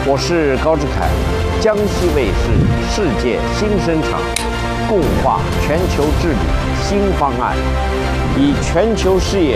我是高志凯，江西卫视世界新生场，共话全球治理新方案，以全球视野